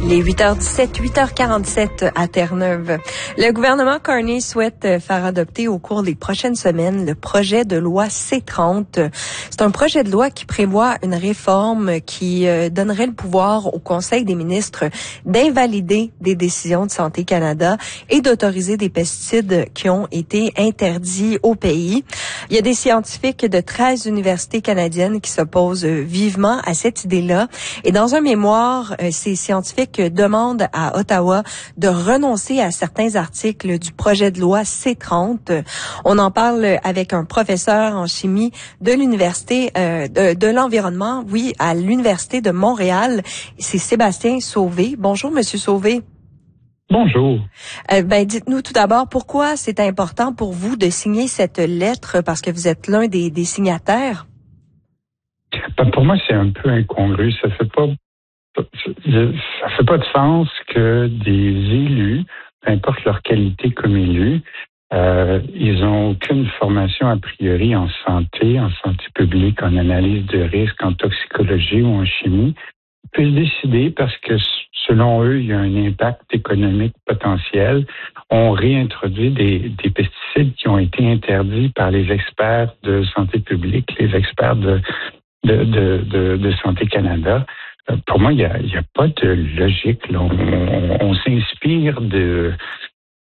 Les 8h17, 8h47 à Terre-Neuve. Le gouvernement Carney souhaite faire adopter au cours des prochaines semaines le projet de loi C-30. C'est un projet de loi qui prévoit une réforme qui donnerait le pouvoir au Conseil des ministres d'invalider des décisions de Santé Canada et d'autoriser des pesticides qui ont été interdits au pays. Il y a des scientifiques de 13 universités canadiennes qui s'opposent vivement à cette idée-là. Et dans un mémoire, ces scientifiques demande à Ottawa de renoncer à certains articles du projet de loi C-30. On en parle avec un professeur en chimie de l'université de l'environnement, oui, à l'université de Montréal. C'est Sébastien Sauvé. Bonjour, Monsieur Sauvé. Bonjour. Dites-nous tout d'abord pourquoi c'est important pour vous de signer cette lettre, parce que vous êtes l'un des signataires. Pour moi, c'est un peu incongru. Ça fait pas de sens que des élus, peu importe leur qualité comme élus, ils ont aucune formation a priori en santé publique, en analyse de risque, en toxicologie ou en chimie, puissent décider parce que selon eux, il y a un impact économique potentiel. On réintroduit des pesticides qui ont été interdits par les experts de santé publique, les experts de Santé Canada. Pour moi, il y a pas de logique, là. On s'inspire de